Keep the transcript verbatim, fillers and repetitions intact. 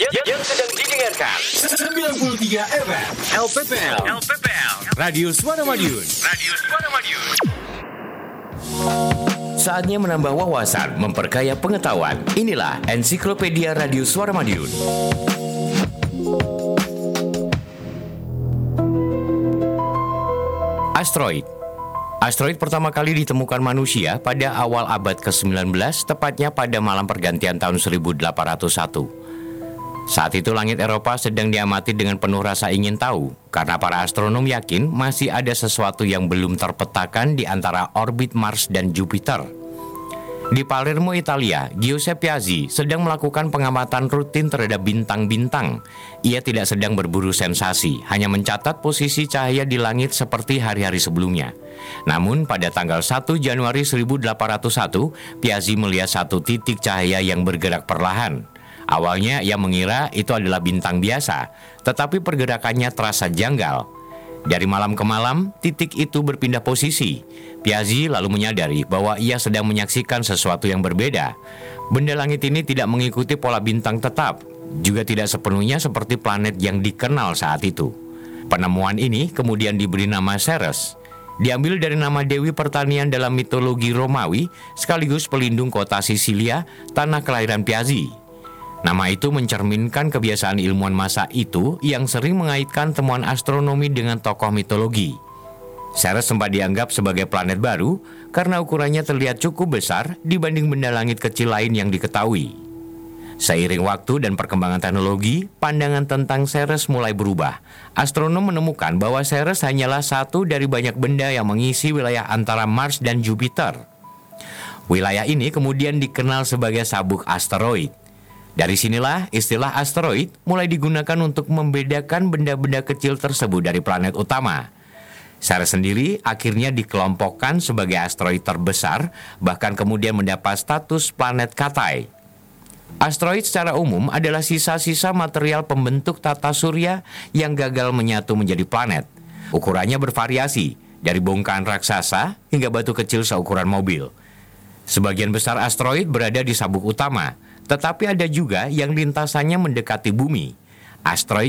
yang sedang didengarkan sembilan puluh tiga F M L P P L, L P P L, Radio Suara Madiun, Radio Suara Madiun. Saatnya menambah wawasan, memperkaya pengetahuan. Inilah Ensiklopedia Radio Suara Madiun. Asteroid. Asteroid pertama kali ditemukan manusia pada awal abad kesembilan belas, tepatnya pada malam pergantian tahun seribu delapan ratus satu. Saat itu langit Eropa sedang diamati dengan penuh rasa ingin tahu, karena para astronom yakin masih ada sesuatu yang belum terpetakan di antara orbit Mars dan Jupiter. Di Palermo, Italia, Giuseppe Piazzi sedang melakukan pengamatan rutin terhadap bintang-bintang. Ia tidak sedang berburu sensasi, hanya mencatat posisi cahaya di langit seperti hari-hari sebelumnya. Namun pada tanggal satu Januari seribu delapan ratus satu, Piazzi melihat satu titik cahaya yang bergerak perlahan. Awalnya ia mengira itu adalah bintang biasa, tetapi pergerakannya terasa janggal. Dari malam ke malam, titik itu berpindah posisi. Piazzi lalu menyadari bahwa ia sedang menyaksikan sesuatu yang berbeda. Benda langit ini tidak mengikuti pola bintang tetap, juga tidak sepenuhnya seperti planet yang dikenal saat itu. Penemuan ini kemudian diberi nama Ceres. Diambil dari nama Dewi Pertanian dalam mitologi Romawi, sekaligus pelindung kota Sisilia, tanah kelahiran Piazzi. Nama itu mencerminkan kebiasaan ilmuwan masa itu yang sering mengaitkan temuan astronomi dengan tokoh mitologi. Ceres sempat dianggap sebagai planet baru karena ukurannya terlihat cukup besar dibanding benda langit kecil lain yang diketahui. Seiring waktu dan perkembangan teknologi, pandangan tentang Ceres mulai berubah. Astronom menemukan bahwa Ceres hanyalah satu dari banyak benda yang mengisi wilayah antara Mars dan Jupiter. Wilayah ini kemudian dikenal sebagai sabuk asteroid. Dari sinilah istilah asteroid mulai digunakan untuk membedakan benda-benda kecil tersebut dari planet utama. Ceres sendiri akhirnya dikelompokkan sebagai asteroid terbesar, bahkan kemudian mendapat status planet Katai. Asteroid secara umum adalah sisa-sisa material pembentuk tata surya yang gagal menyatu menjadi planet. Ukurannya bervariasi, dari bongkahan raksasa hingga batu kecil seukuran mobil. Sebagian besar asteroid berada di sabuk utama, tetapi ada juga yang lintasannya mendekati bumi. Asteroid